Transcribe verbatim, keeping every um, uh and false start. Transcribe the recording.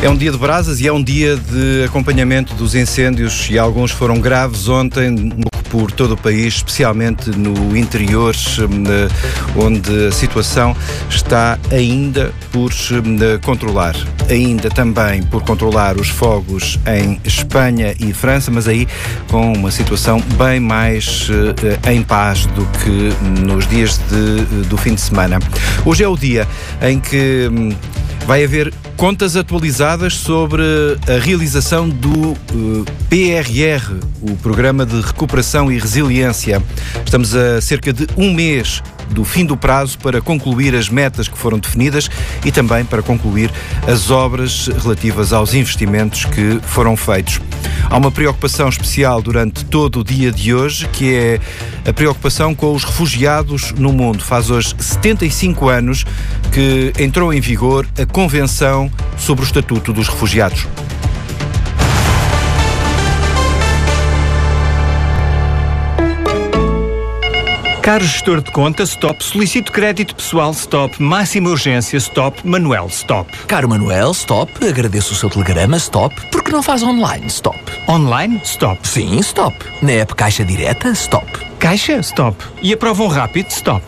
É um dia de brasas e é um dia de acompanhamento dos incêndios, e alguns foram graves ontem por todo o país, especialmente no interior, onde a situação está ainda por controlar. Ainda também por controlar os fogos em Espanha e França, mas aí com uma situação bem mais uh, em paz do que nos dias de, do fim de semana. Hoje é o dia em que um, vai haver contas atualizadas sobre a realização do uh, P R R, o Programa de Recuperação e Resiliência. Estamos a cerca de um mês do fim do prazo para concluir as metas que foram definidas e também para concluir as obras relativas aos investimentos que foram feitos. Há uma preocupação especial durante todo o dia de hoje, que é a preocupação com os refugiados no mundo. Faz hoje setenta e cinco anos que entrou em vigor a Convenção sobre o Estatuto dos Refugiados. Caro gestor de conta, stop. Solicito crédito pessoal, stop. Máxima urgência, stop. Manuel, stop. Caro Manuel, stop. Agradeço o seu telegrama, stop. Porque não faz online, stop. Online, stop. Sim, stop. Na app Caixa Direta, stop. Caixa, stop. E aprovam rápido, stop.